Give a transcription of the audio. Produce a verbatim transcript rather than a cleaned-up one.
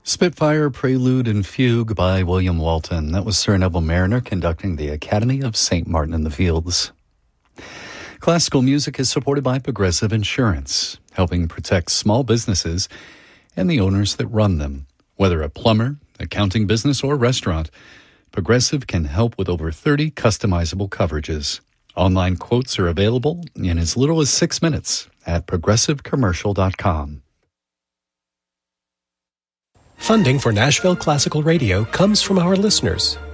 Spitfire, Prelude, and Fugue by William Walton. That was Sir Neville Mariner conducting the Academy of Saint Martin in the Fields. Classical music is supported by Progressive Insurance, helping protect small businesses and the owners that run them. Whether a plumber, accounting business, or restaurant, Progressive can help with over thirty customizable coverages. Online quotes are available in as little as six minutes at progressive commercial dot com. Funding for Nashville Classical Radio comes from our listeners,